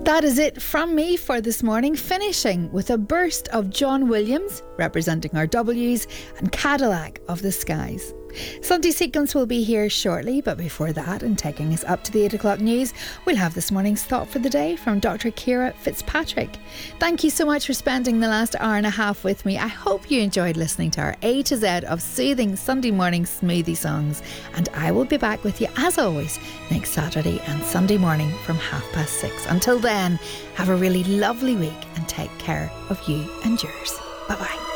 That is it from me for this morning, finishing with a burst of John Williams, representing our W's, and Cadillac of the Skies. Sunday Sequence will be here shortly, but before that, and taking us up to the 8 o'clock news, we'll have this morning's thought for the day from Dr. Ciara Fitzpatrick. Thank you so much for spending the last hour and a half with me. I hope you enjoyed listening to our A to Z of soothing Sunday morning smoothie songs, and I will be back with you as always next Saturday and Sunday morning from 6:30. Until then, have a really lovely week and take care of you and yours. Bye bye.